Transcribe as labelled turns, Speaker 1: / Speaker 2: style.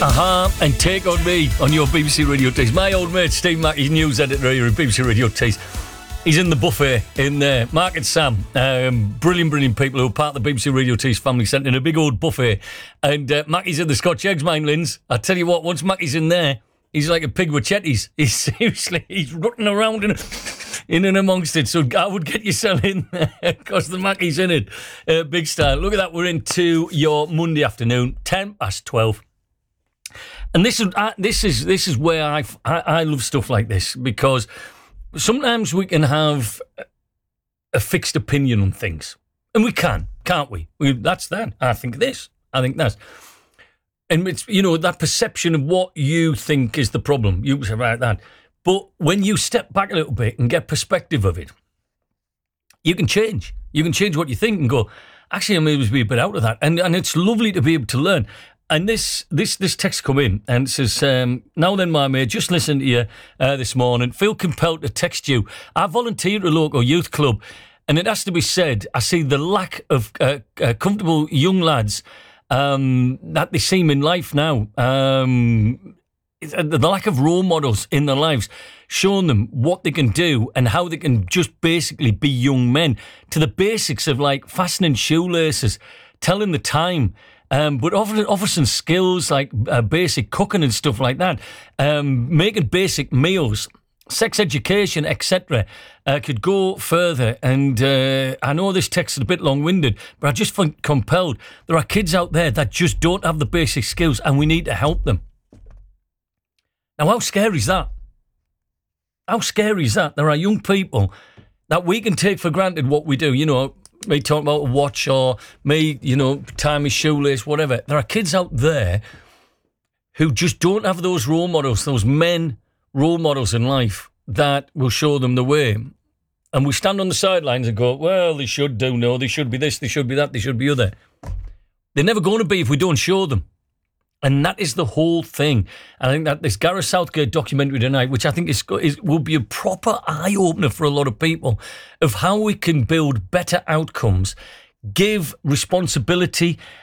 Speaker 1: Aha, and Take On Me on your BBC Radio Tees. My old mate Steve Mackey, news editor here at BBC Radio Tees. He's in the buffet in there. Mark and Sam, brilliant people who are part of the BBC Radio Tees family, sent in a big old buffet. And Mackey's in the Scotch eggs, mine, Linz. I tell you what, once Mackey's in there, he's like a pig with chetties. He's rutting around in and amongst it. So I would get yourself in there because the Mackey's in it. Big style. Look at that. We're into your Monday afternoon, 12:10. And this is where I love stuff like this, because sometimes we can have a fixed opinion on things, and we can, can't we? That's that. I think this. I think that. And it's, you know, that perception of what you think is the problem. You say, right, that. But when you step back a little bit and get perspective of it, you can change. You can change what you think and go, actually, I may be a bit out of that. And it's lovely to be able to learn. And this text come in and it says, now then, my mate, just listened to you this morning. Feel compelled to text you. I volunteer at a local youth club, and it has to be said, I see the lack of comfortable young lads that they seem in life now. The lack of role models in their lives, showing them what they can do and how they can just basically be young men, to the basics of like fastening shoelaces, telling the time, but offer some skills like basic cooking and stuff like that, making basic meals, sex education, etc. Could go further. And I know this text is a bit long-winded, but I just feel compelled. There are kids out there that just don't have the basic skills, and we need to help them. Now, how scary is that? How scary is that? There are young people that we can take for granted what we do. You know, me talking about a watch, or me, you know, tie my shoelace, whatever. There are kids out there who just don't have those role models, those men role models in life that will show them the way. And we stand on the sidelines and go, well, they should do, no, they should be this, they should be that, they should be other. They're never going to be if we don't show them. And that is the whole thing. And I think that this Gareth Southgate documentary tonight, which I think will be a proper eye-opener for a lot of people, of how we can build better outcomes, give responsibility